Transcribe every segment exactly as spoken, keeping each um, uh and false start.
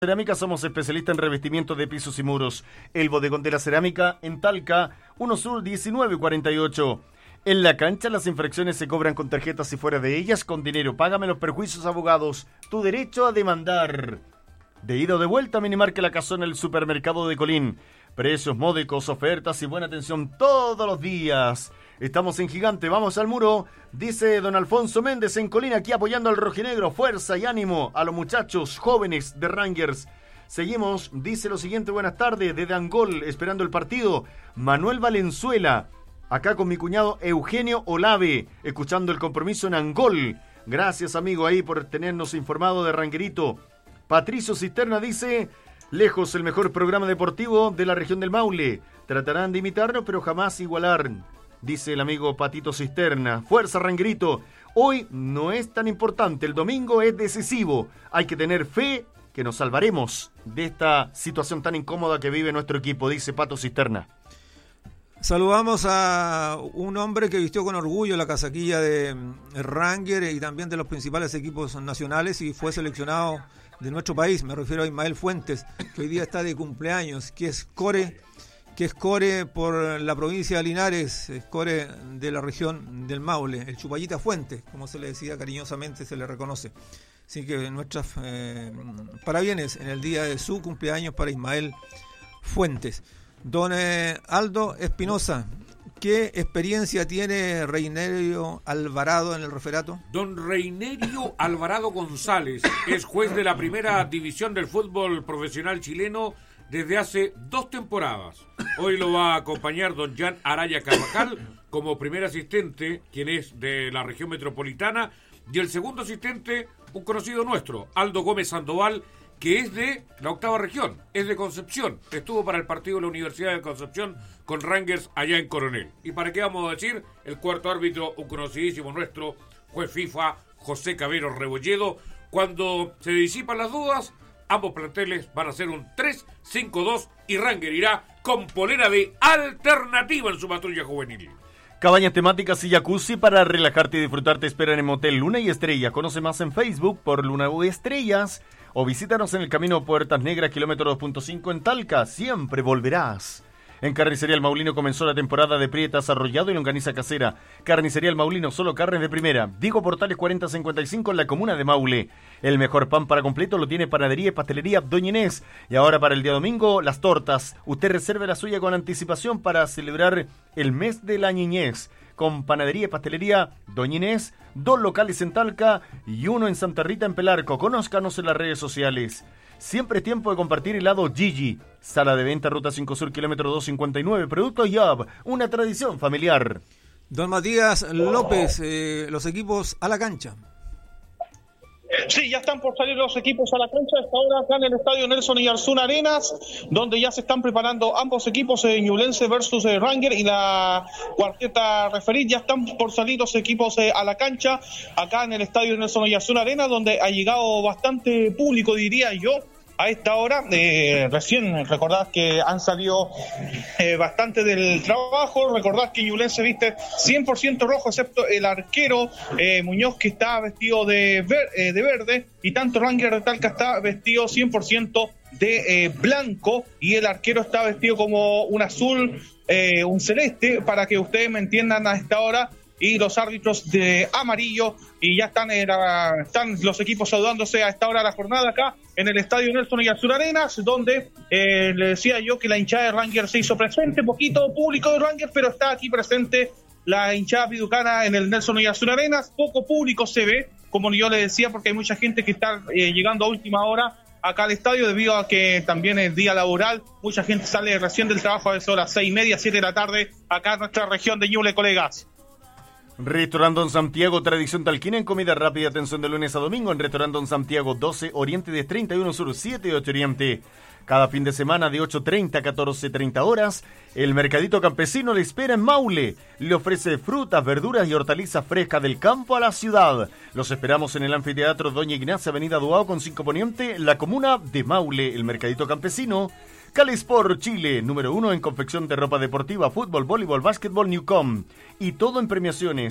Cerámica somos especialistas en revestimiento de pisos y muros. El Bodegón de la Cerámica en Talca, uno Sur diecinueve cuarenta y ocho. En la cancha las infracciones se cobran con tarjetas y fuera de ellas con dinero. Págame los perjuicios, abogados. Tu derecho a demandar. De ida o de vuelta, Minimarque La Casona, el supermercado de Colín. Precios módicos, ofertas y buena atención todos los días. Estamos en Gigante, vamos al muro, dice don Alfonso Méndez en Colina, aquí apoyando al rojinegro. Fuerza y ánimo a los muchachos jóvenes de Rangers. Seguimos, dice lo siguiente, buenas tardes, desde Angol, esperando el partido. Manuel Valenzuela, acá con mi cuñado Eugenio Olave, escuchando el compromiso en Angol. Gracias, amigo, ahí por tenernos informado de Ranguerito. Patricio Cisterna dice, lejos el mejor programa deportivo de la región del Maule. Tratarán de imitarnos, pero jamás igualar. Dice el amigo Patito Cisterna. Fuerza, Ranguerito. Hoy no es tan importante, el domingo es decisivo. Hay que tener fe que nos salvaremos de esta situación tan incómoda que vive nuestro equipo, dice Pato Cisterna. Saludamos a un hombre que vistió con orgullo la casaquilla de Ranger y también de los principales equipos nacionales y fue seleccionado de nuestro país. Me refiero a Ismael Fuentes, que hoy día está de cumpleaños, que es core... que es core por la provincia de Linares, es core de la región del Maule, el Chupallita Fuente, como se le decía cariñosamente, se le reconoce. Así que nuestras eh, parabienes en el día de su cumpleaños para Ismael Fuentes. Don eh, Aldo Espinosa, ¿qué experiencia tiene Reinerio Alvarado en el referato? Don Reinerio Alvarado González es juez de la primera división del fútbol profesional chileno desde hace dos temporadas. Hoy lo va a acompañar don Jan Araya Carvajal como primer asistente, quien es de la región metropolitana, y el segundo asistente, un conocido nuestro, Aldo Gómez Sandoval, que es de la octava región, es de Concepción, estuvo para el partido de la Universidad de Concepción con Rangers allá en Coronel. ¿Y para qué vamos a decir? El cuarto árbitro, un conocidísimo nuestro, juez FIFA, José Cabero Rebolledo. Cuando se disipan las dudas, ambos planteles van a ser un tres cinco dos y Ranger irá con polera de alternativa en su patrulla juvenil. Cabañas temáticas y jacuzzi para relajarte y disfrutar te esperan en Motel Luna y Estrella. Conoce más en Facebook por Luna y Estrellas o visítanos en el camino Puertas Negras, kilómetro dos punto cinco en Talca. Siempre volverás. En Carnicería El Maulino comenzó la temporada de prietas, arrollado y longaniza casera. Carnicería El Maulino, solo carnes de primera. Diego Portales cuarenta cincuenta y cinco en la comuna de Maule. El mejor pan para completo lo tiene Panadería y Pastelería Doña Inés. Y ahora para el día domingo, las tortas. Usted reserve la suya con anticipación para celebrar el mes de la niñez. Con Panadería y Pastelería Doña Inés, dos locales en Talca y uno en Santa Rita en Pelarco. Conózcanos en las redes sociales. Siempre es tiempo de compartir helado Gigi. Sala de venta, Ruta cinco Sur, kilómetro doscientos cincuenta y nueve. Productos Yab, una tradición familiar. Don Matías López, eh, los equipos a la cancha. Sí, ya están por salir los equipos a la cancha. Hasta ahora acá en el estadio Nelson Iyarzún Arenas, donde ya se están preparando ambos equipos, eh, Ñublense versus eh, Ranger y la cuarteta referir. Ya están por salir los equipos eh, a la cancha acá en el estadio Nelson Iyarzún Arenas, donde ha llegado bastante público, diría yo. A esta hora, eh, recién recordad que han salido eh, bastante del trabajo. Recordad que Ñublense viste cien por ciento rojo, excepto el arquero eh, Muñoz, que está vestido de, ver, eh, de verde, y tanto Ranger de Talca está vestido cien por ciento de eh, blanco, y el arquero está vestido como un azul, eh, un celeste, para que ustedes me entiendan a esta hora. Y los árbitros de amarillo, y ya están, eh, están los equipos saludándose a esta hora de la jornada acá en el estadio Nelson Iyarzún Arenas, donde eh, le decía yo que la hinchada de Ranger se hizo presente, poquito público de Ranger, pero está aquí presente la hinchada piducana en el Nelson Iyarzún Arenas. Poco público se ve, como yo le decía, porque hay mucha gente que está eh, llegando a última hora acá al estadio, debido a que también es día laboral. Mucha gente sale recién del trabajo a eso, a las seis y media, siete de la tarde, acá en nuestra región de Ñuble, colegas. Restaurante Don Santiago, tradición talquina en comida rápida, atención de lunes a domingo en Restaurante Don Santiago, doce Oriente de treinta y uno Sur, siete y ocho Oriente. Cada fin de semana de ocho treinta a catorce treinta horas, el Mercadito Campesino le espera en Maule. Le ofrece frutas, verduras y hortalizas frescas del campo a la ciudad. Los esperamos en el Anfiteatro Doña Ignacia, Avenida Duao con cinco Poniente, la comuna de Maule. El Mercadito Campesino, Calisport Chile, número uno en confección de ropa deportiva, fútbol, voleibol, básquetbol, Newcom. Y todo en premiaciones.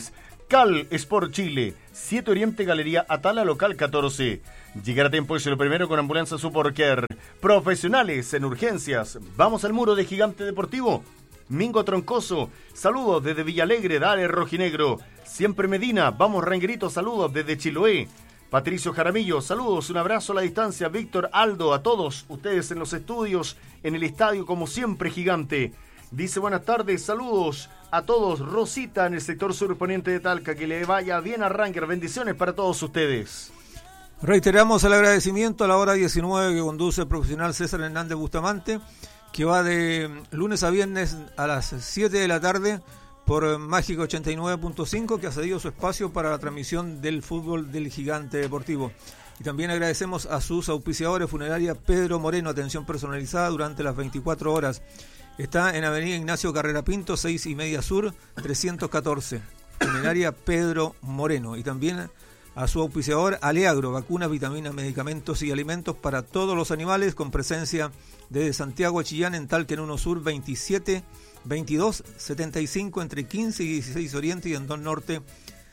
Cal Sport Chile, siete Oriente Galería Atala, local catorce. Llegar a tiempo es lo primero con Ambulancia Support Care. Profesionales en urgencias. Vamos al muro de Gigante Deportivo. Mingo Troncoso, saludos desde Villalegre, dale Rojinegro. Siempre Medina, vamos Ranguerito, saludos desde Chiloé. Patricio Jaramillo, saludos, un abrazo a la distancia. Víctor, Aldo, a todos ustedes en los estudios, en el estadio, como siempre, Gigante. Dice buenas tardes, saludos a todos. Rosita en el sector surponiente de Talca, que le vaya bien a Ranger. Bendiciones para todos ustedes. Reiteramos el agradecimiento a la hora diecinueve que conduce el profesional César Hernández Bustamante, que va de lunes a viernes a las siete de la tarde por Mágica ochenta y nueve punto cinco, que ha cedido su espacio para la transmisión del fútbol del Gigante Deportivo. Y también agradecemos a sus auspiciadores, Funeraria Pedro Moreno, atención personalizada durante las veinticuatro horas. Está en Avenida Ignacio Carrera Pinto, seis y media sur, trescientos catorce. Funeraria Pedro Moreno. Y también a su auspiciador Aleagro, vacunas, vitaminas, medicamentos y alimentos para todos los animales, con presencia desde Santiago a Chillán, en Talca en uno Sur, veintisiete, veintidós, setenta y cinco, entre quince y dieciséis Oriente, y en dos Norte,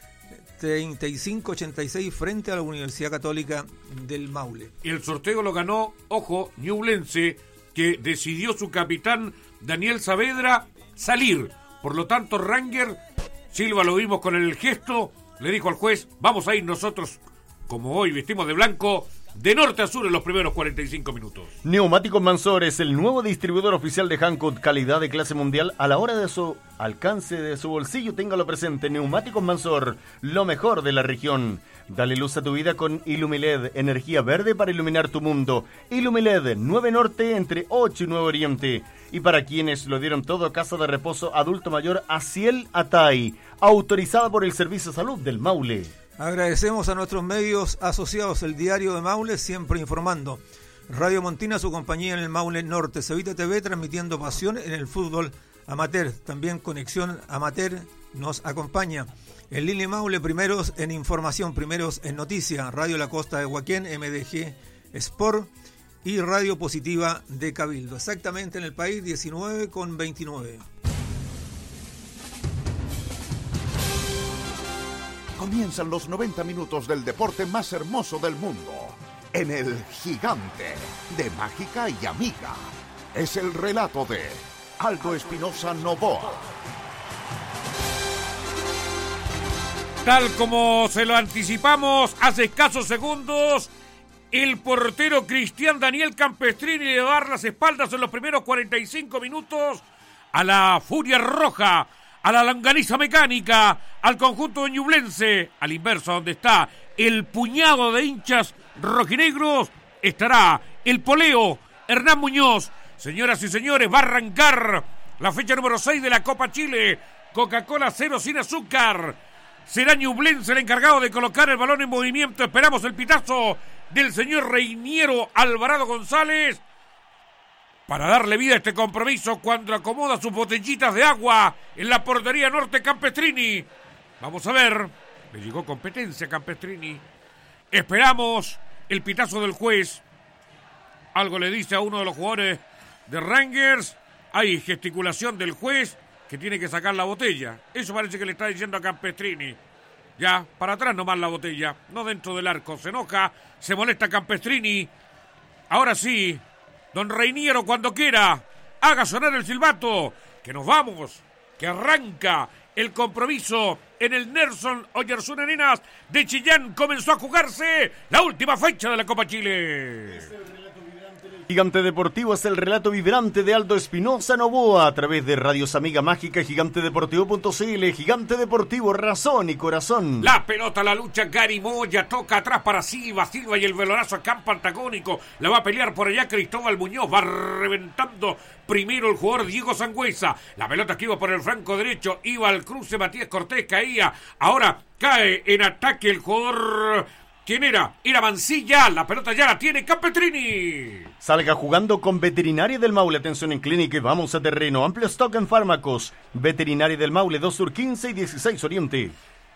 treinta y cinco ochenta y seis, frente a la Universidad Católica del Maule. Y el sorteo lo ganó, ojo, Ñublense, que decidió su capitán Daniel Saavedra salir. Por lo tanto, Ranger, Silva lo vimos con el gesto, le dijo al juez, vamos a ir nosotros, como hoy vestimos de blanco, de norte a sur en los primeros cuarenta y cinco minutos. Neumáticos Mansor es el nuevo distribuidor oficial de Hankook, calidad de clase mundial a la hora de su alcance de su bolsillo. Téngalo presente, Neumáticos Mansor, lo mejor de la región. Dale luz a tu vida con Ilumiled, energía verde para iluminar tu mundo. Ilumiled, nueve Norte entre ocho y nueve Oriente. Y para quienes lo dieron todo, Casa de Reposo Adulto Mayor Aciel Atay, autorizada por el Servicio de Salud del Maule. Agradecemos a nuestros medios asociados, el Diario de Maule, siempre informando. Radio Montina, su compañía en el Maule Norte. Cevita T V, transmitiendo pasión en el fútbol amateur. También Conexión Amateur nos acompaña. En Línea Maule, primeros en información, primeros en noticia. Radio La Costa de Huaquén, M D G Sport y Radio Positiva de Cabildo. Exactamente en el país, diecinueve con veintinueve. Comienzan los noventa minutos del deporte más hermoso del mundo, en el Gigante, de Mágica y Amiga. Es el relato de Aldo Espinosa Novoa. Tal como se lo anticipamos hace escasos segundos, el portero Cristian Daniel Campestrini le va a dar las espaldas en los primeros cuarenta y cinco minutos a la Furia Roja, a la longaniza mecánica, al conjunto de Ñublense. Al inverso, donde está el puñado de hinchas rojinegros, estará el poleo Hernán Muñoz. Señoras y señores, va a arrancar la fecha número seis de la Copa Chile. Coca-Cola cero sin azúcar. Será Ñublense el encargado de colocar el balón en movimiento. Esperamos el pitazo del señor Reiniero Alvarado González para darle vida a este compromiso cuando acomoda sus botellitas de agua en la portería norte Campestrini. Vamos a ver, le llegó competencia a Campestrini. Esperamos el pitazo del juez. Algo le dice a uno de los jugadores de Rangers. Hay gesticulación del juez que tiene que sacar la botella. Eso parece que le está diciendo a Campestrini. Ya, para atrás nomás la botella, no dentro del arco. Se enoja, se molesta Campestrini. Ahora sí, don Reiniero, cuando quiera, haga sonar el silbato, que nos vamos, que arranca el compromiso en el Nelson Oyarzún Arenas de Chillán. Comenzó a jugarse la última fecha de la Copa Chile. Gigante Deportivo es el relato vibrante de Aldo Espinosa Novoa a través de Radios Amiga Mágica, gigante deportivo punto c l. Gigante Deportivo, razón y corazón. La pelota, la lucha, Gary Moya toca atrás para Silva, Silva y el velorazo a campo antagónico. La va a pelear por allá Cristóbal Muñoz, va reventando primero el jugador Diego Sangüesa. La pelota que iba por el flanco derecho, iba al cruce, Matías Cortés caía. Ahora cae en ataque el jugador... ¿Quién era? Era Mancilla. La pelota ya la tiene Campestrini. Salga jugando con Veterinaria del Maule. Atención en clínica y vamos a terreno. Amplio stock en fármacos. Veterinaria del Maule, dos Sur quince y dieciséis Oriente.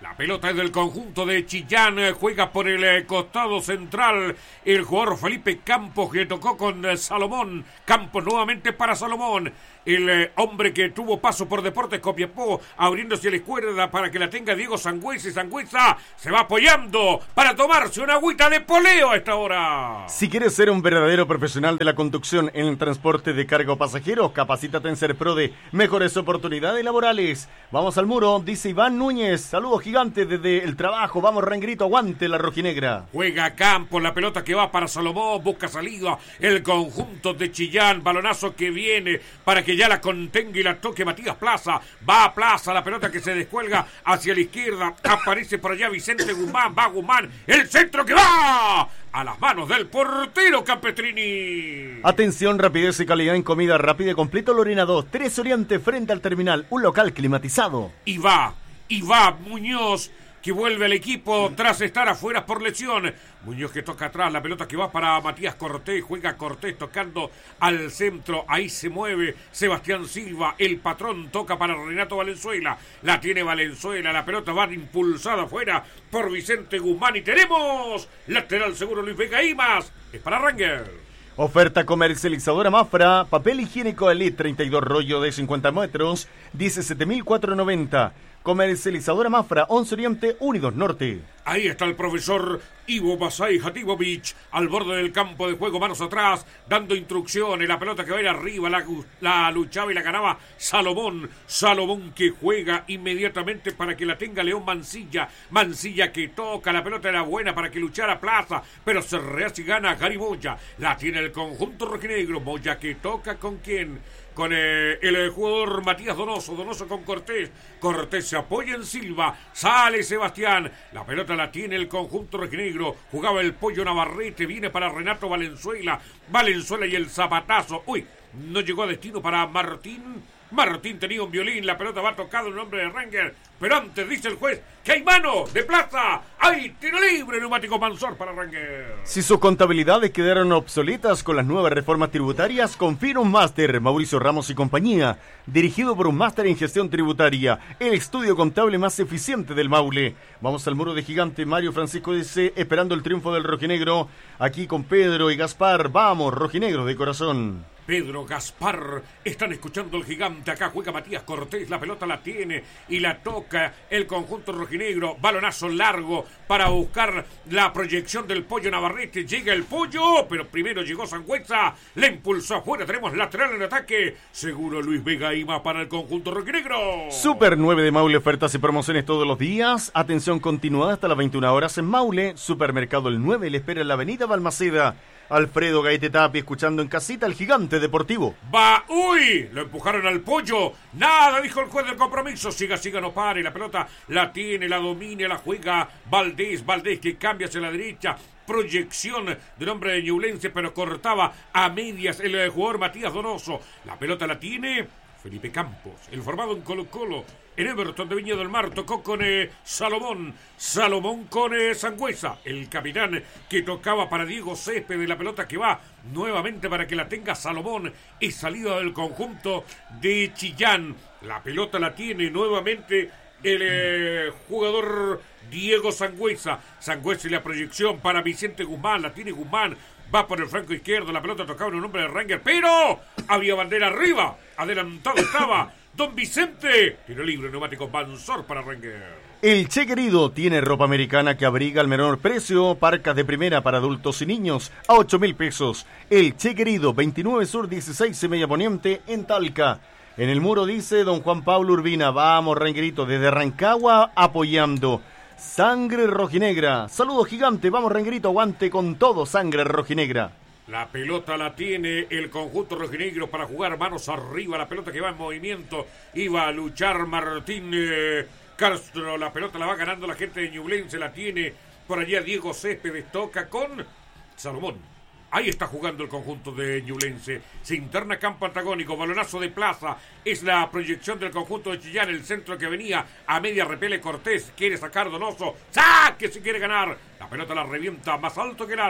La pelota es del conjunto de Chillán, juega por el costado central el jugador Felipe Campos, que tocó con Salomón. Campos nuevamente para Salomón, el eh, hombre que tuvo paso por Deportes Copiapó, abriéndose a la izquierda para que la tenga Diego Sangüesa, y Sangüesa se va apoyando para tomarse una agüita de poleo a esta hora. Si quieres ser un verdadero profesional de la conducción en el transporte de carga o pasajeros, capacítate en Serprode, mejores oportunidades laborales. Vamos al muro, dice Iván Núñez. Saludos gigantes desde el trabajo, vamos Rangrito, aguante la rojinegra. Juega Campos, la pelota que va para Salomón, busca salida el conjunto de Chillán, balonazo que viene para que ya la contenga y la toque Matías Plaza. Va a Plaza, la pelota que se descuelga hacia la izquierda, aparece por allá Vicente Guzmán, va Guzmán, el centro que va a las manos del portero Campestrini. Atención, rapidez y calidad en comida rápida y completo Lorena dos, Tres Oriente frente al terminal, un local climatizado. Y va, y va Muñoz, que vuelve al equipo tras estar afuera por lesión. Muñoz que toca atrás, la pelota que va para Matías Cortés, juega Cortés tocando al centro, ahí se mueve Sebastián Silva, el patrón toca para Renato Valenzuela, la tiene Valenzuela, la pelota va impulsada afuera por Vicente Guzmán y tenemos lateral seguro Luis Vega Imas, es para Ranger. Oferta comercializadora Mafra, papel higiénico Elite treinta y dos rollo de cincuenta metros, diecisiete mil cuatrocientos noventa. Comercializadora Mafra, once Oriente, Unidos Norte. Ahí está el profesor Ivo Basay Jatibovic al borde del campo de juego, manos atrás, dando instrucciones. La pelota que va a ir arriba, la, la luchaba y la ganaba Salomón. Salomón que juega inmediatamente para que la tenga León Mancilla. Mancilla que toca, la pelota era buena para que luchara Plaza, pero se rehace y gana Gary Moya. La tiene el conjunto rojinegro. Moya que toca con quién. Con eh, el, el jugador Matías Donoso, Donoso con Cortés, Cortés se apoya en Silva, sale Sebastián, la pelota la tiene el conjunto rojinegro, jugaba el Pollo Navarrete, viene para Renato Valenzuela, Valenzuela y el zapatazo, uy, no llegó a destino para Martín, Martín tenía un violín, la pelota va tocado en nombre de Ranger, pero antes dice el juez que hay mano de Plaza, hay tiro libre, neumático Mansor para Ranger. Si sus contabilidades quedaron obsoletas con las nuevas reformas tributarias, confía en un máster, Mauricio Ramos y compañía, dirigido por un máster en gestión tributaria, el estudio contable más eficiente del Maule. Vamos al muro de gigante, Mario Francisco dice, esperando el triunfo del rojinegro, aquí con Pedro y Gaspar, vamos, rojinegro de corazón. Pedro, Gaspar, están escuchando el gigante, acá juega Matías Cortés, la pelota la tiene y la toca el conjunto rojinegro, balonazo largo para buscar la proyección del Pollo Navarrete, llega el Pollo, pero primero llegó Sangüesa, le impulsó afuera, tenemos lateral en ataque, seguro Luis Vega Ima para el conjunto rojinegro. Super nueve de Maule, ofertas y promociones todos los días, atención continuada hasta las veintiuna horas en Maule, Supermercado El nueve le espera en la avenida Balmaceda. Alfredo Gaete Tapi escuchando en casita el gigante deportivo. Va, uy, lo empujaron al Pollo. Nada, dijo el juez del compromiso. Siga, siga, no pare. La pelota la tiene, la domina, la juega Valdés. Valdés que cambia hacia la derecha. Proyección del hombre de Ñublense, pero cortaba a medias el jugador Matías Donoso. La pelota la tiene Felipe Campos, el formado en Colo Colo. En Everton de Viña del Mar tocó con eh, Salomón, Salomón con eh, Sangüesa, el capitán que tocaba para Diego Céspedes, la pelota que va nuevamente para que la tenga Salomón, y salida del conjunto de Chillán, la pelota la tiene nuevamente el eh, jugador Diego Sangüesa, Sangüesa y la proyección para Vicente Guzmán, la tiene Guzmán, va por el flanco izquierdo, la pelota tocaba en un hombre de Ranger, pero había bandera arriba, adelantado estaba Don Vicente, tiro libre, neumático Mansor para Ranger. El Che Querido tiene ropa americana que abriga al menor precio, parcas de primera para adultos y niños a ocho mil pesos. El Che Querido, veintinueve Sur dieciséis y Media Poniente en Talca. En el muro dice don Juan Pablo Urbina, vamos Rangerito, desde Rancagua apoyando. Sangre rojinegra, saludos gigante, vamos Rangerito, aguante con todo, sangre rojinegra. La pelota la tiene el conjunto rojinegro para jugar manos arriba. La pelota que va en movimiento. Iba a luchar Martín eh, Castro. La pelota la va ganando la gente de Ñublense. La tiene por allá Diego Céspedes. Toca con Salomón. Ahí está jugando el conjunto de Ñublense. Se interna campo antagónico. Balonazo de Plaza. Es la proyección del conjunto de Chillán. El centro que venía a media repele Cortés. Quiere sacar Donoso. ¡Saque! Si quiere ganar. La pelota la revienta más alto que largo.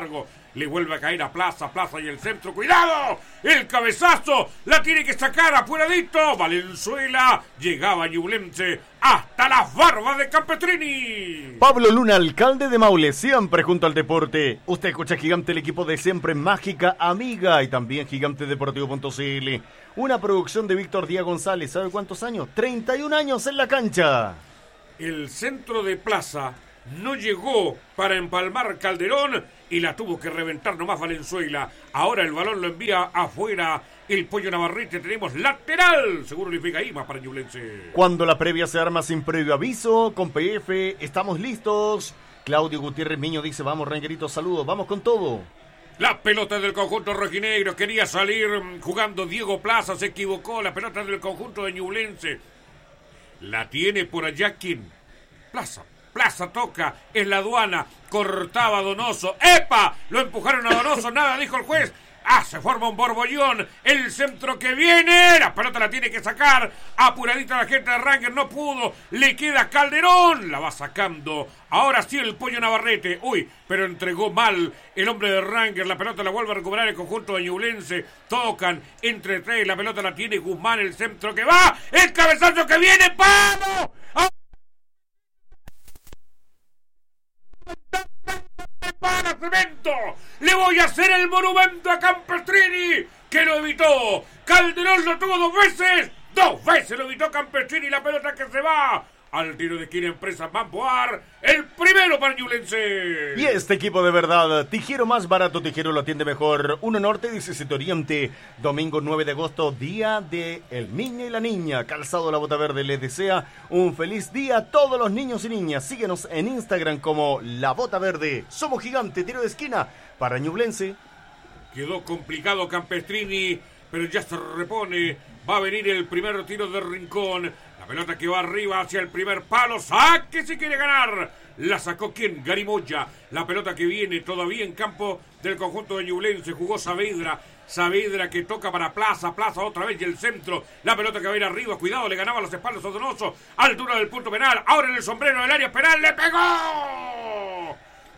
Le vuelve a caer a Plaza, Plaza y el centro. ¡Cuidado! El cabezazo. La tiene que sacar apuradito. Valenzuela. Llegaba Ñublense hasta las barbas de Campestrini. Pablo Luna, alcalde de Maule, siempre junto al deporte. Usted escucha Gigante, el equipo de siempre, Mágica Amiga y también Gigante Deportivo punto c l. Una producción de Víctor Díaz González. ¿Sabe cuántos años? treinta y un años en la cancha. El centro de Plaza no llegó para empalmar Calderón y la tuvo que reventar nomás Valenzuela. Ahora el balón lo envía afuera el Pollo Navarrete. Tenemos lateral. Seguro le pega ahí más para Ñublense. Cuando la previa se arma sin previo aviso, con P F, estamos listos. Claudio Gutiérrez Miño dice, vamos Rangueritos, saludos, vamos con todo. La pelota del conjunto rojinegro. Quería salir jugando Diego Plaza, se equivocó. La pelota del conjunto de Ñublense. La tiene por allá quien. Plaza. Plaza toca, es la aduana, cortaba Donoso. ¡Epa! Lo empujaron a Donoso, nada dijo el juez. ¡Ah! Se forma un borbollón. El centro que viene. La pelota la tiene que sacar. Apuradita la gente de Ranger, no pudo. Le queda Calderón. La va sacando. Ahora sí el Pollo Navarrete. Uy, pero entregó mal el hombre de Ranger. La pelota la vuelve a recuperar el conjunto de Ñublense. Tocan entre tres. La pelota la tiene Guzmán. El centro que va. El cabezazo que viene. ¡Vamos! Para Cemento, le voy a hacer el monumento a Campestrini, que lo evitó. Calderón lo tuvo dos veces, dos veces lo evitó Campestrini. La pelota que se va al tiro de esquina, Empresa Mampoar, el primero para Ñublense. Y este equipo de verdad, Tijero más barato, Tijero lo atiende mejor. uno Norte, diecisiete Oriente, domingo nueve de agosto, día de el niño y la niña. Calzado La Bota Verde les desea un feliz día a todos los niños y niñas. Síguenos en Instagram como La Bota Verde. Somos Gigante, tiro de esquina para Ñublense. Quedó complicado Campestrini, pero ya se repone. Va a venir el primer tiro de Rincón. La pelota que va arriba hacia el primer palo. ¡Saque si quiere ganar! La sacó ¿quién? Garimoya. La pelota que viene todavía en campo del conjunto de Ñublense. Jugó Saavedra. Saavedra que toca para Plaza. Plaza otra vez y el centro. La pelota que va a ir arriba. Cuidado, le ganaba las espaldas a Donoso. Altura del punto penal. Ahora en el sombrero del área penal. ¡Le pegó!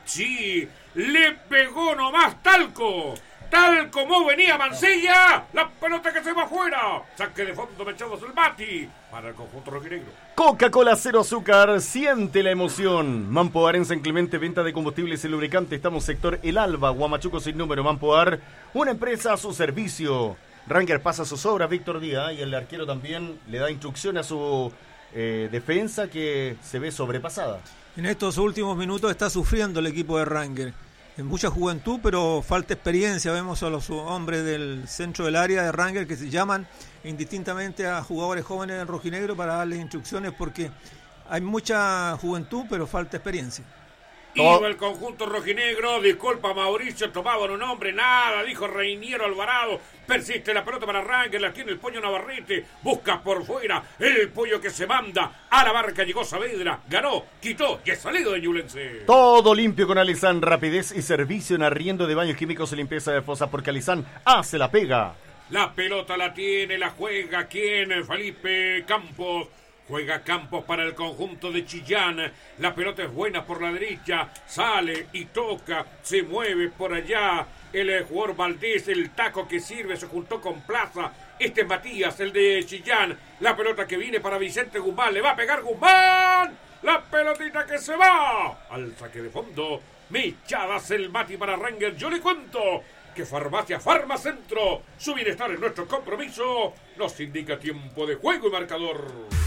Sí, le pegó nomás Talco. Tal como venía Mancilla, la pelota que se va afuera. Saque de fondo Mechado Selvati para el conjunto rojinegro. Coca-Cola cero azúcar, siente la emoción. Mampoar en San Clemente, venta de combustibles y lubricantes. Estamos sector El Alba, Huamachuco sin número. Mampoar, una empresa a su servicio. Ranger pasa sus obras, Víctor Díaz, y el arquero también le da instrucción a su eh, defensa que se ve sobrepasada. En estos últimos minutos está sufriendo el equipo de Ranger. En mucha juventud, pero falta experiencia. Vemos a los hombres del centro del área de Ranger que se llaman indistintamente a jugadores jóvenes en rojinegro para darles instrucciones porque hay mucha juventud, pero falta experiencia. Iba el conjunto rojinegro, disculpa Mauricio, tomaban un hombre, nada, dijo Reiniero Alvarado. Persiste la pelota para Ranger, la tiene el Pollo Navarrete, busca por fuera el Pollo que se manda a la barca, llegó Saavedra, ganó, quitó y es salido de Ñublense. Todo limpio con Alizán, rapidez y servicio en arriendo de baños químicos y limpieza de fosas, porque Alizán hace la pega. La pelota la tiene, la juega, ¿quién? Felipe Campos. Juega Campos para el conjunto de Chillán. La pelota es buena por la derecha. Sale y toca. Se mueve por allá. El jugador Valdés, el taco que sirve, se juntó con Plaza. Este es Matías, el de Chillán. La pelota que viene para Vicente Guzmán. Le va a pegar Guzmán. La pelotita que se va. Al saque de fondo. Mechadas el Mati para Ranger. Yo le cuento que Farmacia Farmacentro, su bienestar es nuestro compromiso. Nos indica tiempo de juego y marcador.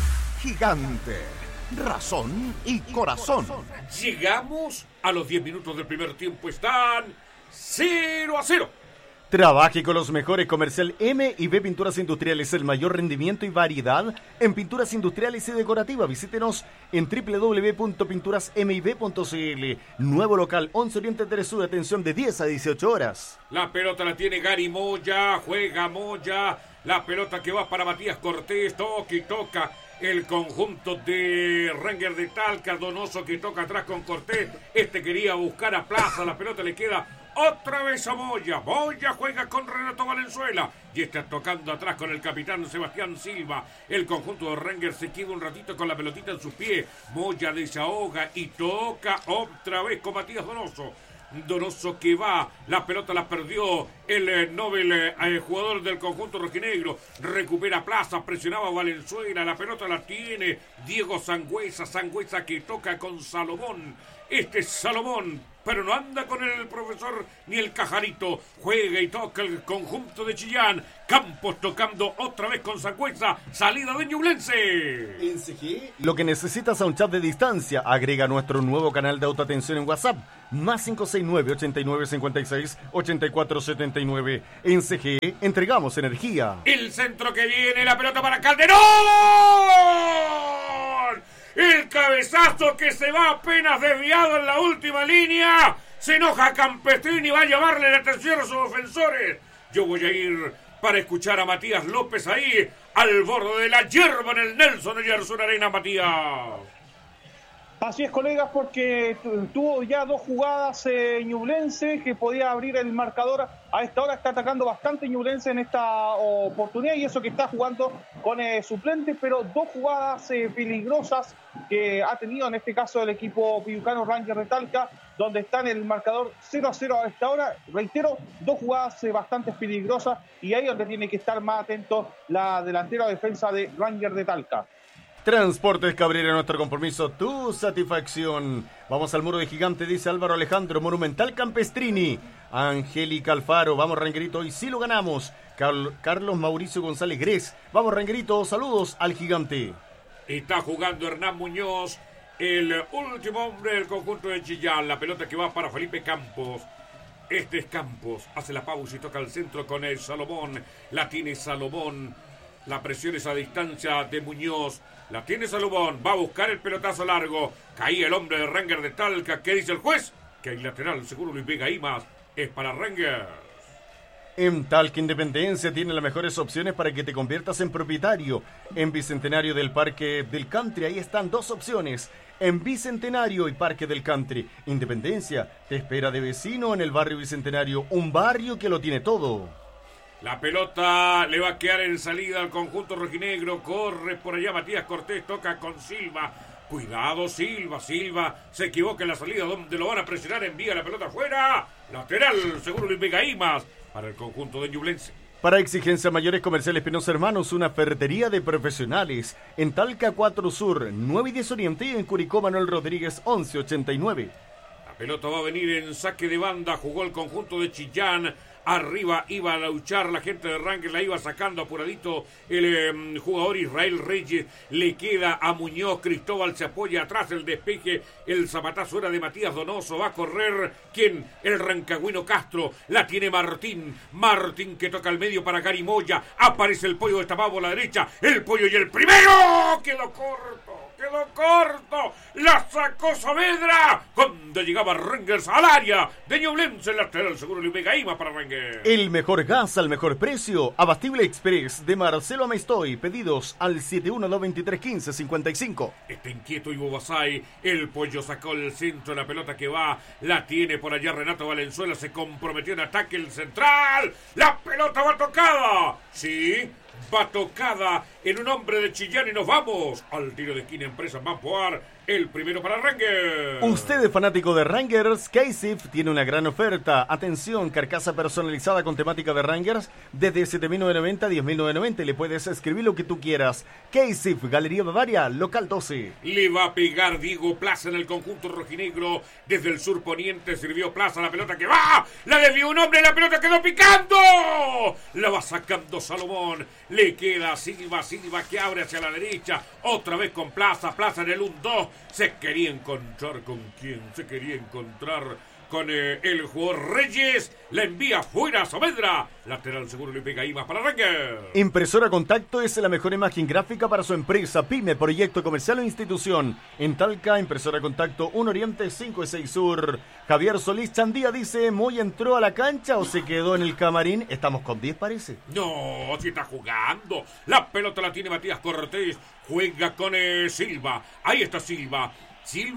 Gigante, razón y corazón. Llegamos a los diez minutos del primer tiempo. Están cero a cero. Trabaje con los mejores. Comercial M y B Pinturas Industriales, el mayor rendimiento y variedad en pinturas industriales y decorativas. Visítenos en doble u doble u doble u punto pinturas m i b punto c l. Nuevo local, once Oriente tres Sur, atención de diez a dieciocho horas. La pelota la tiene Gary Moya, juega Moya. La pelota que va para Matías Cortés, toca y toca el conjunto de Ranger de Talca. Donoso que toca atrás con Cortés. Este quería buscar a Plaza, la pelota le queda otra vez a Moya. Moya juega con Renato Valenzuela y está tocando atrás con el capitán Sebastián Silva. El conjunto de Ranger se queda un ratito con la pelotita en sus pies. Moya desahoga y toca otra vez con Matías Donoso. Donoso que va, la pelota la perdió el eh, Nobel eh, jugador del conjunto rojinegro, recupera Plaza, presionaba Valenzuela, la pelota la tiene Diego Sangüesa, Sangüesa que toca con Salomón, este es Salomón, pero no anda con el profesor ni el Cajarito, juega y toca el conjunto de Chillán, Campos tocando otra vez con Sangüesa, salida de Ñublense. En C G, lo que necesitas a un chat de distancia, agrega nuestro nuevo canal de autoatención en WhatsApp, más cinco seis nueve, ochenta y nueve, cincuenta y seis, ochenta y cuatro setenta y nueve. En C G entregamos energía. El centro que viene, la pelota para Calderón. El cabezazo que se va apenas desviado en la última línea. Se enoja Campestrini y va a llamarle la atención a sus defensores. Yo voy a ir para escuchar a Matías López ahí, al borde de la hierba en el Nelson Oyarzún Arena, Matías. Así es, colegas, porque tuvo ya dos jugadas eh, Ñublense que podía abrir el marcador. A esta hora está atacando bastante Ñublense en esta oportunidad y eso que está jugando con eh, suplentes, pero dos jugadas eh, peligrosas que ha tenido en este caso el equipo piucano Rangers de Talca, donde está en el marcador cero a cero a esta hora. Reitero, dos jugadas eh, bastante peligrosas y ahí es donde tiene que estar más atento la delantera defensa de Rangers de Talca. Transportes Cabrera, nuestro compromiso, tu satisfacción. Vamos al muro de gigante, dice Álvaro Alejandro. Monumental Campestrini. Angélica Alfaro, vamos Ranguerito, hoy sí lo ganamos. Carl, Carlos Mauricio González Gres, vamos Ranguerito, saludos al gigante. Está jugando Hernán Muñoz, el último hombre del conjunto de Chillán. La pelota que va para Felipe Campos. Este es Campos, hace la pausa y toca al centro con el Salomón. La tiene Salomón. La presión es a distancia de Muñoz. La tiene Salomón. Va a buscar el pelotazo largo. Caía el hombre de Rangers de Talca. ¿Qué dice el juez? Que hay lateral. Seguro Luis Vega y más. Es para Rangers. En Talca Independencia tiene las mejores opciones para que te conviertas en propietario. En Bicentenario del Parque del Country, ahí están dos opciones. En Bicentenario y Parque del Country. Independencia te espera de vecino en el barrio Bicentenario. Un barrio que lo tiene todo. La pelota le va a quedar en salida al conjunto rojinegro. Corre por allá Matías Cortés, toca con Silva. Cuidado Silva, Silva se equivoca en la salida donde lo van a presionar. Envía la pelota afuera. Lateral, seguro Luis Vega y más para el conjunto de Ñublense. Para exigencias mayores, Comercial Espinosa Hermanos, una ferretería de profesionales. En Talca cuatro Sur, nueve y diez Oriente y en Curicó Manuel Rodríguez once ochenta y nueve. La pelota va a venir en saque de banda. Jugó el conjunto de Chillán. Arriba iba a luchar la gente de Rangers, la iba sacando apuradito el eh, jugador Israel Reyes, le queda a Muñoz, Cristóbal se apoya atrás, el despeje, el zapatazo era de Matías Donoso, va a correr, ¿quién? El rancagüino Castro, la tiene Martín, Martín que toca al medio para Gary Moya, aparece el pollo destapado por la derecha, el pollo y el primero, quedó corto. Quedó corto, la sacó Saavedra cuando llegaba Rangers al área de Ñublense, el lateral seguro Luis Vega Ima para Rangers. El mejor gas al mejor precio, Abastible Express de Marcelo Amestoy, pedidos al siete uno dos veintitrés quince cincuenta y cinco. Está inquieto Ivo Basay, el pollo sacó el centro, la pelota que va, la tiene por allá Renato Valenzuela, se comprometió en ataque el central, la pelota va tocada, sí. Va tocada en un hombre de Chillán y nos vamos al tiro de esquina. Empresa Mampoar, el primero para Rangers. Usted es fanático de Rangers, K-Sif tiene una gran oferta. Atención, carcasa personalizada con temática de Rangers desde siete mil novecientos noventa a diez mil novecientos noventa. Le puedes escribir lo que tú quieras. K-Sif, Galería Bavaria, local doce. Le va a pegar Diego Plaza en el conjunto rojinegro. Desde el sur poniente sirvió Plaza, la pelota que va. La desvió un hombre, la pelota quedó picando. La va sacando Salomón. Le queda Silva, Silva que abre hacia la derecha. Otra vez con Plaza, Plaza en el uno dos. Se quería encontrar con quién. Se quería encontrar con eh, el jugador Reyes. La envía fuera a Saavedra. Lateral seguro le pega ahí más para Rangers. Impresora Contacto es la mejor imagen gráfica para su empresa, pyme, proyecto comercial o institución. En Talca, Impresora Contacto, uno Oriente, cinco y seis Sur. Javier Solís Chandía dice, ¿Moy entró a la cancha o se quedó en el camarín? Estamos con diez, parece. No, si está jugando. La pelota la tiene Matías Cortés. Juega con eh, Silva. Ahí está Silva. Silva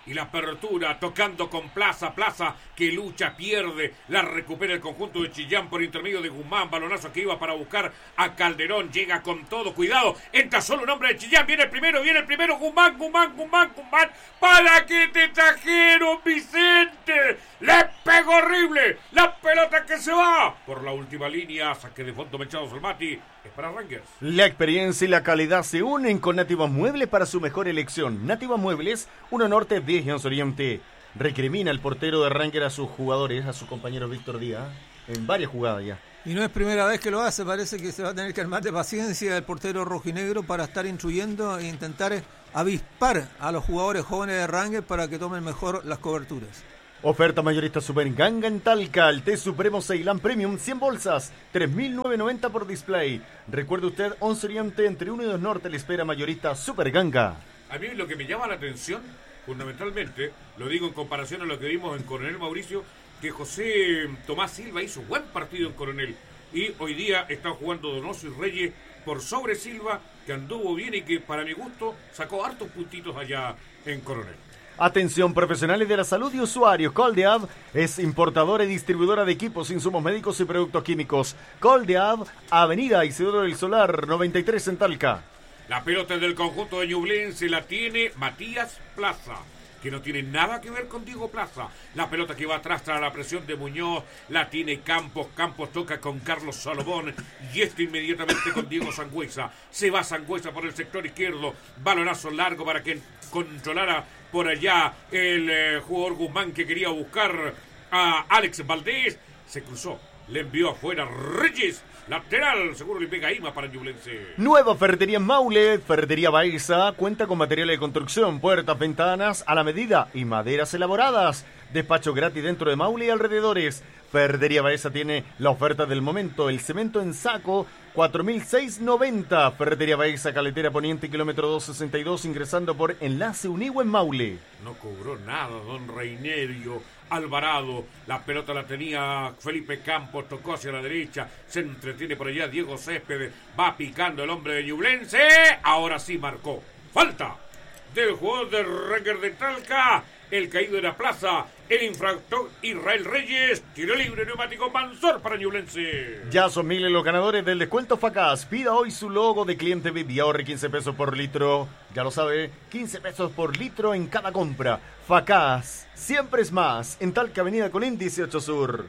Y la apertura tocando con Plaza, Plaza que lucha, pierde, la recupera el conjunto de Chillán por intermedio de Guzmán, balonazo que iba para buscar a Calderón, llega con todo, cuidado, entra solo un hombre de Chillán, viene el primero, viene el primero, Guzmán, Guzmán, Guzmán, Guzmán, para que te trajeron, Vicente, le pegó horrible, la pelota que se va por la última línea, saque de fondo Machado Salmati, es para Rangers. La experiencia y la calidad se unen con Nativa Muebles para su mejor elección. Nativa Muebles, uno norte, diez oriente. Recrimina el portero de Rangers a sus jugadores, a su compañero Víctor Díaz, en varias jugadas ya. Y no es primera vez que lo hace, parece que se va a tener que armar de paciencia el portero rojinegro para estar instruyendo e intentar avispar a los jugadores jóvenes de Rangers para que tomen mejor las coberturas. Oferta mayorista Super Ganga en Talca, el té supremo Ceilán Premium, cien bolsas, tres mil novecientos noventa por display. Recuerde usted, once Oriente, entre uno y dos Norte, le espera mayorista Super Ganga. A mí lo que me llama la atención, fundamentalmente, lo digo en comparación a lo que vimos en Coronel Mauricio, que José Tomás Silva hizo buen partido en Coronel. Y hoy día están jugando Donoso y Reyes por sobre Silva, que anduvo bien y que para mi gusto sacó hartos puntitos allá en Coronel. Atención, profesionales de la salud y usuarios. Coldead es importadora y distribuidora de equipos, insumos médicos y productos químicos. Coldead, Avenida Isidoro del Solar, noventa y tres en Talca. La pelota del conjunto de Ñublense la tiene Matías Plaza, que no tiene nada que ver con Diego Plaza. La pelota que va atrás tras la presión de Muñoz la tiene Campos. Campos toca con Carlos Salomón y este inmediatamente con Diego Sangüesa. Se va Sangüesa por el sector izquierdo. Balonazo largo para que controlara por allá el eh, jugador Guzmán, que quería buscar a Alex Valdés. Se cruzó, le envió afuera Reyes. Lateral, seguro le pega Ima para Ñublense. Nueva ferretería en Maule, Ferretería Baeza, cuenta con materiales de construcción, puertas, ventanas a la medida y maderas elaboradas. Despacho gratis dentro de Maule y alrededores. Ferretería Baeza tiene la oferta del momento, el cemento en saco, cuatro mil seiscientos noventa. Ferretería Baeza, Caletera Poniente, kilómetro doscientos sesenta y dos, ingresando por Enlace Unigua en Maule. No cobró nada don Reinerio Alvarado, la pelota la tenía Felipe Campos, tocó hacia la derecha, se entretiene por allá Diego Céspedes, va picando el hombre de Ñublense, ahora sí marcó, falta del jugador de Rangers de Talca, el caído de la Plaza, el infractor Israel Reyes, tiro libre neumático Mansor para Ñublense. Ya son miles los ganadores del descuento Facas. Pida hoy su logo de cliente V I P y ahorre quince pesos por litro. Ya lo sabe, quince pesos por litro en cada compra. Facas, siempre es más. En Talca, Avenida Colín, dieciocho Sur.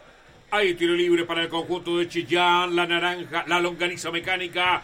Hay tiro libre para el conjunto de Chillán, la naranja, la longaniza mecánica.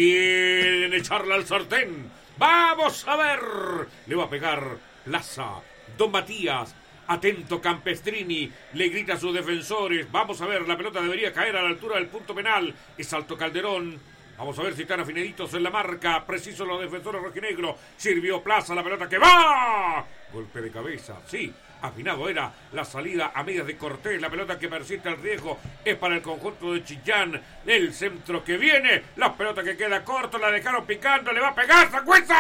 Quieren echarla al sartén. Vamos a ver. Le va a pegar Plaza. Don Matías. Atento Campestrini, le grita a sus defensores. Vamos a ver, la pelota debería caer a la altura del punto penal. Es Alto Calderón. Vamos a ver si están afinaditos en la marca. Preciso los defensores rojinegros. Sirvió Plaza, la pelota que va. Golpe de cabeza, sí. Afinado era la salida a medias de Cortés. La pelota que persiste el riesgo es para el conjunto de Chillán. El centro que viene. La pelota que queda corta. La dejaron picando. Le va a pegar Sangüesa.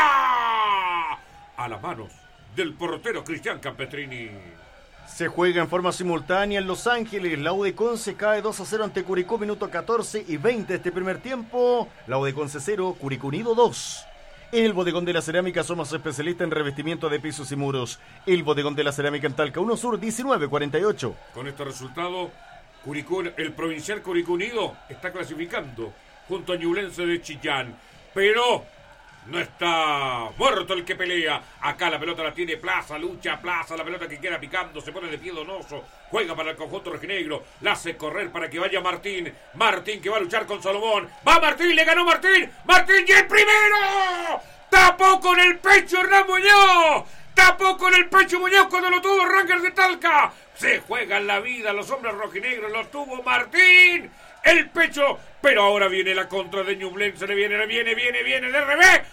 A las manos del portero Cristian Campestrini. Se juega en forma simultánea en Los Ángeles. La U D Conce cae dos a cero ante Curicó, minuto catorce y veinte de este primer tiempo. La U D Conce cero, Curicó Unido dos. En el Bodegón de la Cerámica somos especialistas en revestimiento de pisos y muros. El Bodegón de la Cerámica en Talca, uno Sur, diecinueve cuarenta y ocho. Con este resultado, Curicó, el provincial Curicó Unido está clasificando junto a Ñublense de Chillán. Pero no está muerto el que pelea. Acá la pelota la tiene Plaza, lucha Plaza, la pelota que queda picando, se pone de pie Donoso, juega para el conjunto rojinegro, la hace correr para que vaya Martín. Martín que va a luchar con Salomón. Va Martín, le ganó Martín. Martín y el primero. Tapó con el pecho Hernán Muñoz. Tapó con el pecho Muñoz cuando lo tuvo Rangers de Talca. Se juegan la vida los hombres rojinegros, lo tuvo Martín. El pecho, pero ahora viene la contra de Ñublense, le viene, le viene, viene, viene, de revés,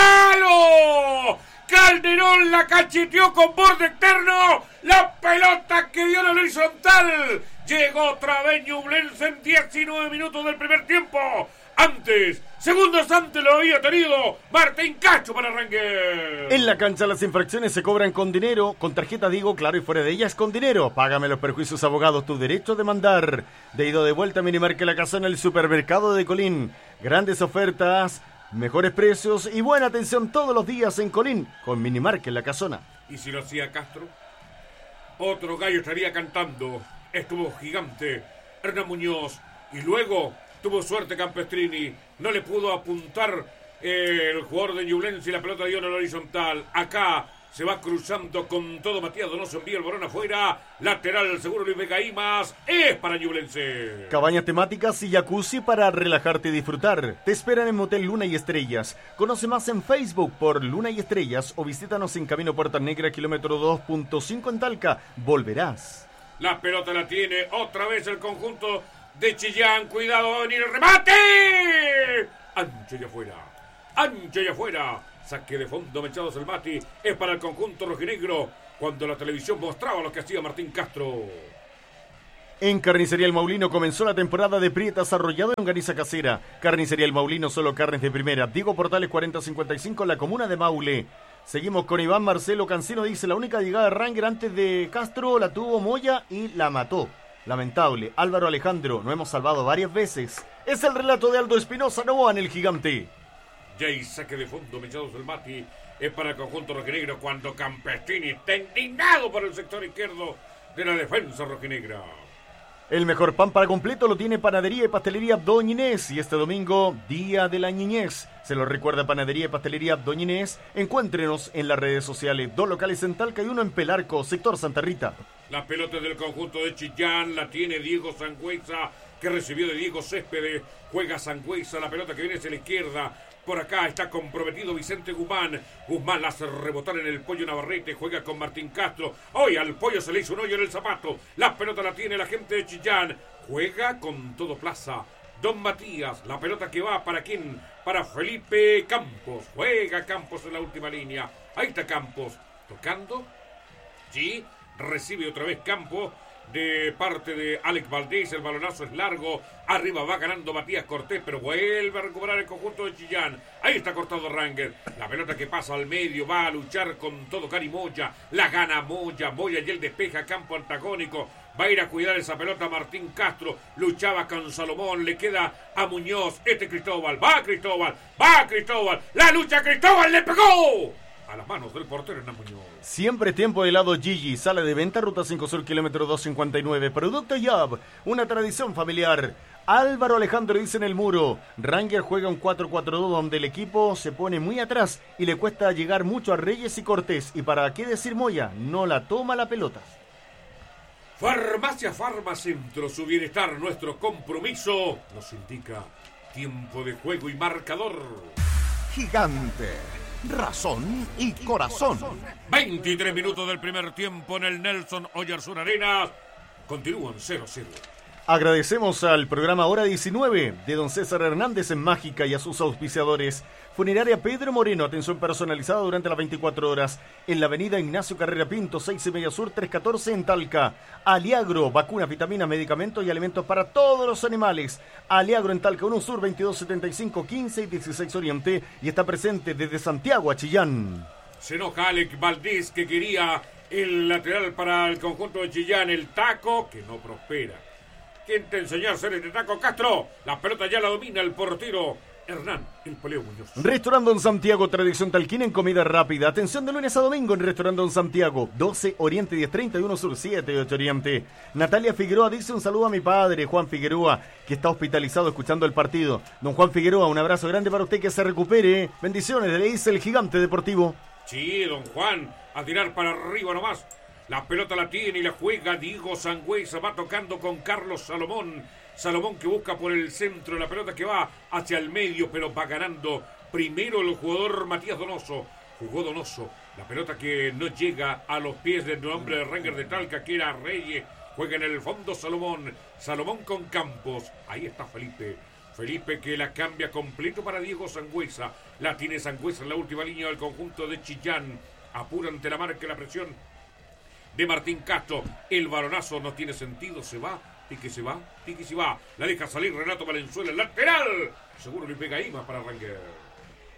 ¡palo! Calderón la cacheteó con borde externo, la pelota que dio en la horizontal, llegó otra vez Ñublense en diecinueve minutos del primer tiempo. Antes, segundos antes lo había tenido Martín Cacho para Rangers. En la cancha las infracciones se cobran con dinero, con tarjeta digo, claro, y fuera de ellas con dinero. Págame los perjuicios, abogados, tu derecho a demandar. De ido de vuelta, Minimarque La Casona, el supermercado de Colín. Grandes ofertas, mejores precios y buena atención todos los días en Colín con Minimarque La Casona. ¿Y si lo hacía Castro? Otro gallo estaría cantando. Estuvo gigante Hernán Muñoz. Y luego tuvo suerte Campestrini. No le pudo apuntar eh, el jugador de Ñublense y la pelota dio en el horizontal. Acá se va cruzando con todo Matías Donoso. Envía el balón afuera. Lateral seguro Luis Vega Imas. Es para Ñublense. Cabañas temáticas y jacuzzi para relajarte y disfrutar. Te esperan en Motel Luna y Estrellas. Conoce más en Facebook por Luna y Estrellas o visítanos en Camino Puerta Negra, kilómetro dos punto cinco en Talca. Volverás. La pelota la tiene otra vez el conjunto de Chillán. Cuidado en el remate. Ancho y afuera. Ancho y afuera. Saque de fondo, Mechado Salmati. Es para el conjunto rojinegro. Cuando la televisión mostraba lo que hacía Martín Castro. En Carnicería El Maulino comenzó la temporada de prietas arrollado en longaniza casera. Carnicería El Maulino, solo carnes de primera. Diego Portales cuarenta cincuenta y cinco, la comuna de Maule. Seguimos con Iván Marcelo Cancino. Dice, la única llegada de Ranger antes de Castro la tuvo Moya y la mató. Lamentable. Álvaro Alejandro, nos hemos salvado varias veces. Es el relato de Aldo Espinosa Novoa en el Gigante. Ya hay saque de fondo, Mechado Salmati. Es para el conjunto rojinegro cuando Campestrini está indignado por el sector izquierdo de la defensa rojinegra. El mejor pan para completo lo tiene Panadería y Pastelería Doña Inés. Y este domingo, Día de la Niñez. Se lo recuerda Panadería y Pastelería Doña Inés. Encuéntrenos en las redes sociales. Dos locales en Talca y uno en Pelarco, sector Santa Rita. La pelota del conjunto de Chillán la tiene Diego Sangüesa, que recibió de Diego Céspedes. Juega Sangüesa, la pelota que viene hacia la izquierda. Por acá está comprometido Vicente Guzmán. Guzmán la hace rebotar en el Pollo Navarrete. Juega con Martín Castro. Hoy al Pollo se le hizo un hoyo en el zapato. La pelota la tiene la gente de Chillán. Juega con todo Plaza. Don Matías. La pelota que va para quién. Para Felipe Campos. Juega Campos en la última línea. Ahí está Campos. Tocando. Sí. Recibe otra vez Campos. De parte de Alex Valdés, el balonazo es largo, arriba va ganando Matías Cortés, pero vuelve a recuperar el conjunto de Chillán. Ahí está cortado Ranger, la pelota que pasa al medio, va a luchar con todo Cari Moya, la gana Moya, Moya y él despeja campo antagónico, va a ir a cuidar esa pelota Martín Castro, luchaba con Salomón, le queda a Muñoz, este Cristóbal, va Cristóbal, va Cristóbal, la lucha Cristóbal, le pegó a las manos del portero Hernán Muñoz. Siempre tiempo de helado Gigi, sala de venta, ruta cinco Sur, kilómetro doscientos cincuenta y nueve. Producto Yab, una tradición familiar. Álvaro Alejandro dice en el muro, Ranger juega un cuatro cuatro dos donde el equipo se pone muy atrás y le cuesta llegar mucho a Reyes y Cortés. Y para qué decir Moya, no la toma la pelota. Farmacia Farmacentro, su bienestar, nuestro compromiso, nos indica tiempo de juego y marcador. Gigante. Razón y corazón. veintitrés minutos del primer tiempo en el Nelson Oyarzún Arenas. Continúan cero cero. Agradecemos al programa Hora diecinueve de don César Hernández en Mágica y a sus auspiciadores. Funeraria Pedro Moreno, atención personalizada durante las veinticuatro horas en la avenida Ignacio Carrera Pinto, seis y media Sur, trescientos catorce en Talca. Aliagro, vacunas, vitaminas, medicamentos y alimentos para todos los animales. Aliagro en Talca, uno Sur, veintidós setenta y cinco, quince y dieciséis Oriente, y está presente desde Santiago a Chillán. Se enoja Alex Valdés, que quería el lateral para el conjunto de Chillán, el taco, que no prospera. ¿Quién te enseñó a hacer este taco, Castro? La pelota ya la domina el portero Hernán, el Poleo Muñoz. Restaurante Don Santiago, tradición talquina en comida rápida. Atención de lunes a domingo en Restaurante Don Santiago, doce Oriente, diez treinta y uno Sur, siete y ocho Oriente. Natalia Figueroa dice un saludo a mi padre, Juan Figueroa, que está hospitalizado escuchando el partido. Don Juan Figueroa, un abrazo grande para usted, que se recupere. Bendiciones, le dice el Gigante Deportivo. Sí, don Juan, a tirar para arriba nomás. La pelota la tiene y la juega Diego Sangüesa, va tocando con Carlos Salomón. Salomón que busca por el centro, la pelota que va hacia el medio, pero va ganando primero el jugador Matías Donoso. Jugó Donoso, la pelota que no llega a los pies del nombre de Ranger de Talca, que era Reyes. Juega en el fondo Salomón, Salomón con Campos. Ahí está Felipe. Felipe que la cambia completo para Diego Sangüesa. La tiene Sangüesa en la última línea del conjunto de Chillán. Apura ante la marca, la presión de Martín Castro. El balonazo no tiene sentido, se va, pique se va, pique se va. La deja salir Renato Valenzuela, lateral. Seguro le pega Ima para Ranger.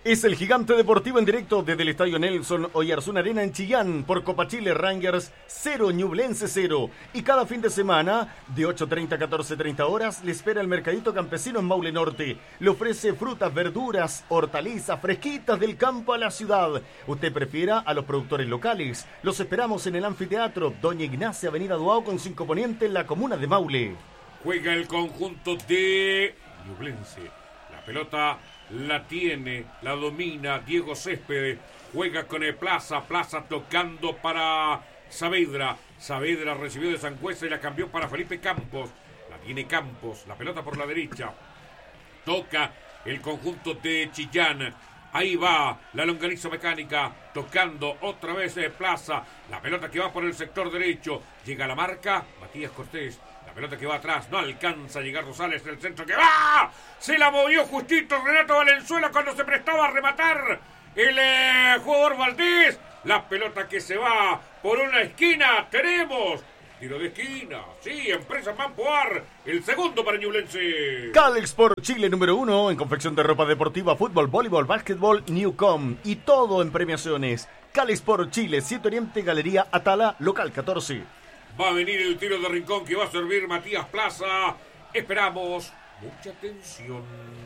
Es el Gigante Deportivo en directo desde el Estadio Nelson Oyarzún Arena en Chillán por Copa Chile. Rangers cero, Ñublense cero. Y cada fin de semana, de ocho treinta a catorce treinta horas, le espera el Mercadito Campesino en Maule Norte. Le ofrece frutas, verduras, hortalizas, fresquitas del campo a la ciudad. Usted prefiera a los productores locales. Los esperamos en el anfiteatro Doña Ignacia, Avenida Duao con cinco Poniente, en la comuna de Maule. Juega el conjunto de Ñublense. La pelota la tiene, la domina Diego Céspedes, juega con el Plaza, Plaza tocando para Saavedra, Saavedra recibió de Sangüesa y la cambió para Felipe Campos, la tiene Campos, la pelota por la derecha, toca el conjunto de Chillán, ahí va la longaniza mecánica, tocando otra vez el Plaza, la pelota que va por el sector derecho, llega a la marca, Matías Cortés, la pelota que va atrás, no alcanza a llegar Rosales, el centro que va, se la movió justito Renato Valenzuela cuando se prestaba a rematar el eh, jugador Valdés, la pelota que se va por una esquina, tenemos tiro de esquina, sí, Empresa Mampoar, el segundo para Ñublense. Calex por Chile número uno en confección de ropa deportiva, fútbol, voleibol, básquetbol, Newcom y todo en premiaciones. Calex por Chile, siete Oriente, Galería Atala, local catorce. Va a venir el tiro de rincón que va a servir Matías Plaza. Esperamos mucha atención.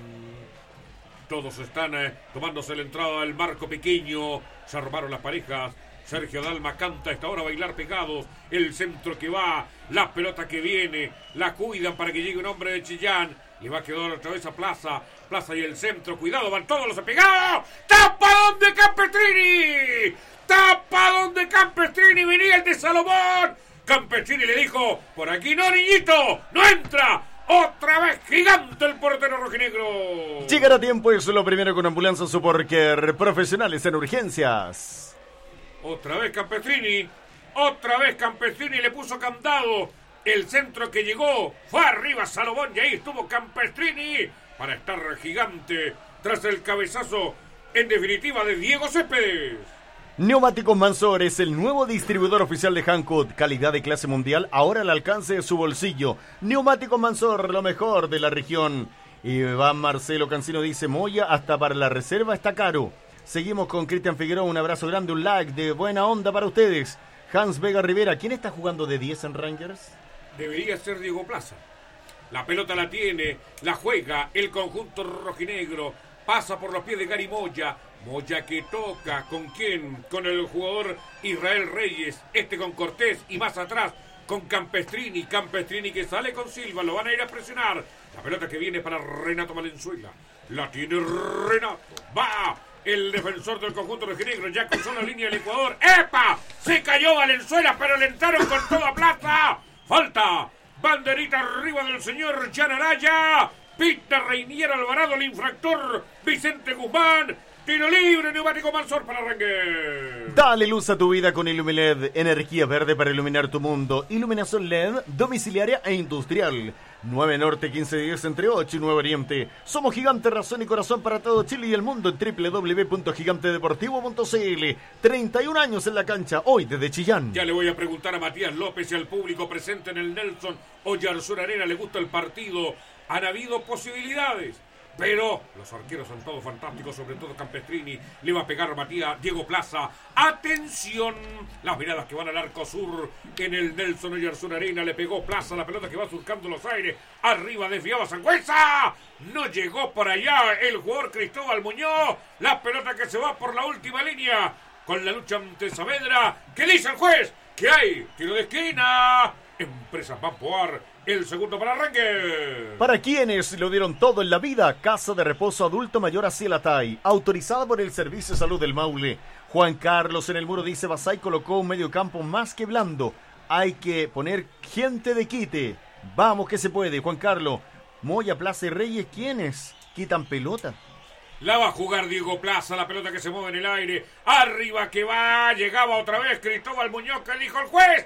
Todos están eh, tomándose la entrada del marco pequeño. Se armaron las parejas. Sergio Dalma canta a esta hora bailar pegados. El centro que va, la pelota que viene. La cuidan para que llegue un hombre de Chillán. Le va a quedar otra vez a Plaza. Plaza y el centro. Cuidado, van todos los apegados. ¡Tapadón de Campestrini! ¡Tapadón de Campestrini! Venía el de Salomón. Campestrini le dijo, por aquí no, niñito, no entra. Otra vez gigante el portero rojinegro. Llegará a tiempo, eso es lo primero con Ambulancia Superker, profesionales en urgencias. Otra vez Campestrini, otra vez Campestrini le puso candado. El centro que llegó fue arriba Salomón y ahí estuvo Campestrini para estar gigante tras el cabezazo, en definitiva, de Diego Céspedes. Neumáticos Mansor es el nuevo distribuidor oficial de Hankook. Calidad de clase mundial, ahora al alcance de su bolsillo. Neumáticos Mansor, lo mejor de la región. Iván Marcelo Cancino dice, Moya, hasta para la reserva está caro. Seguimos con Cristian Figueroa, un abrazo grande, un like de buena onda para ustedes. Hans Vega Rivera, ¿quién está jugando de diez en Rangers? Debería ser Diego Plaza. La pelota la tiene, la juega el conjunto rojinegro. Pasa por los pies de Gary Moya. Moya que toca, ¿con quién? Con el jugador Israel Reyes, este con Cortés y más atrás con Campestrini, Campestrini que sale con Silva, lo van a ir a presionar, la pelota que viene para Renato Valenzuela, la tiene Renato, va el defensor del conjunto rojinegro, ya cruzó la línea del Ecuador, ¡epa! Se cayó Valenzuela, pero le entraron con toda plaza, falta, banderita arriba del señor Jan Araya, pita Reinier Alvarado, el infractor Vicente Guzmán. Tiro libre, Neumático Mansor para Rangers. Dale luz a tu vida con Ilumiled, energía verde para iluminar tu mundo. Iluminación L E D, domiciliaria e industrial. nueve Norte, quince diez entre ocho y nueve Oriente. Somos Gigante, razón y corazón para todo Chile y el mundo en doble u doble u doble u punto gigante deportivo punto c l. treinta y un años en la cancha, hoy desde Chillán. Ya le voy a preguntar a Matías López y al público presente en el Nelson Oyarzún Arena, ¿le gusta el partido? Han habido posibilidades, pero los arqueros son todos fantásticos, sobre todo Campestrini. Le va a pegar Matías Diego Plaza. ¡Atención! Las miradas que van al arco sur en el Nelson Oyarzún Arena. Le pegó Plaza, la pelota que va surcando los aires. Arriba desviaba Sangüesa. No llegó por allá el jugador Cristóbal Muñoz. La pelota que se va por la última línea con la lucha ante Saavedra. ¿Qué dice el juez? ¿Qué hay? Tiro de esquina. Empresa Mampoar, el segundo para Rangers. Para quienes lo dieron todo en la vida, Casa de Reposo Adulto Mayor Acilatay, autorizada por el Servicio de Salud del Maule. Juan Carlos en el muro dice, Basay colocó un medio campo más que blando. Hay que poner gente de quite. Vamos que se puede, Juan Carlos. Moya, Plaza y Reyes, ¿quiénes quitan pelota? La va a jugar Diego Plaza, la pelota que se mueve en el aire. Arriba que va, llegaba otra vez Cristóbal Muñoz, que dijo el juez.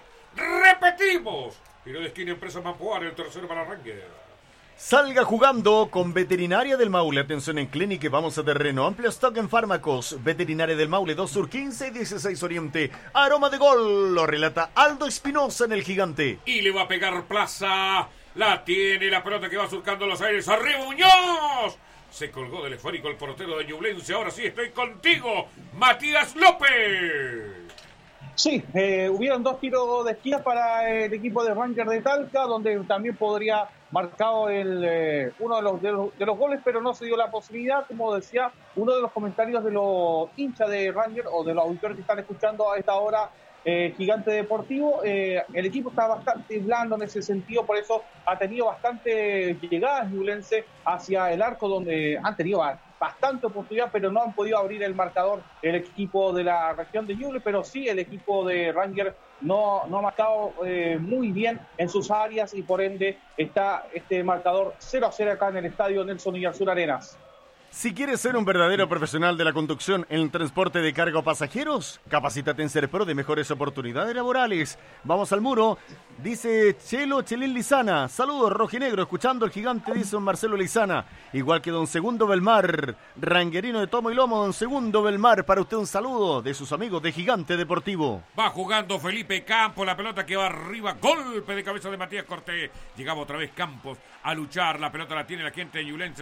Repetimos. Tiro de esquina, Empresa Mampoar, el tercero para Rangers. Salga jugando con Veterinaria del Maule. Atención en clínica, vamos a terreno. Amplio stock en fármacos. Veterinaria del Maule, dos Sur, quince y dieciséis Oriente. Aroma de gol, lo relata Aldo Espinosa en el Gigante. Y le va a pegar Plaza. La tiene, la pelota que va surcando los aires. Arriba Muñoz. Se colgó del esférico el portero de Ñublense. Ahora sí estoy contigo, Matías López. Sí, eh, hubieron dos tiros de esquina para el equipo de Rangers de Talca, donde también podría marcado el, eh, uno de los, de los de los goles, pero no se dio la posibilidad. Como decía uno de los comentarios de los hinchas de Rangers o de los auditores que están escuchando a esta hora, eh, Gigante Deportivo, eh, el equipo está bastante blando en ese sentido, por eso ha tenido bastante llegadas Ñublense hacia el arco, donde han tenido bastante oportunidad, pero no han podido abrir el marcador el equipo de la región de Ñuble, pero sí el equipo de Rangers no, no ha marcado eh, muy bien en sus áreas y por ende está este marcador cero a cero acá en el estadio Nelson Igarzábal Arenas. Si quieres ser un verdadero profesional de la conducción en el transporte de carga o pasajeros, capacítate en Serpro de mejores oportunidades laborales. Vamos al muro, dice Chelo Chelín Lizana. Saludos, rojinegro, escuchando el Gigante, dice don Marcelo Lizana. Igual que don Segundo Belmar, ranguerino de tomo y lomo, don Segundo Belmar. Para usted un saludo de sus amigos de Gigante Deportivo. Va jugando Felipe Campos, la pelota que va arriba, golpe de cabeza de Matías Cortés. Llegaba otra vez Campos a luchar, la pelota la tiene la gente de Ñublense.